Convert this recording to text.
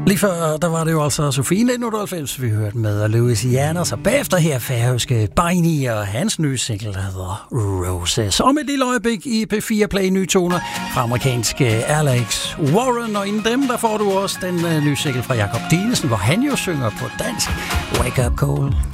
Lige før, der var det jo altså Sofie 1998, vi hørte med Louisiana, så bagefter her færøske Beini og hans nye single, der hedder Roses. Om et lille øjeblik i P4 Play nye toner fra amerikanske Alex Warren, og inden dem, der får du også den nye single fra Jakob Dinesen, hvor han jo synger på dansk, Wake Up Call.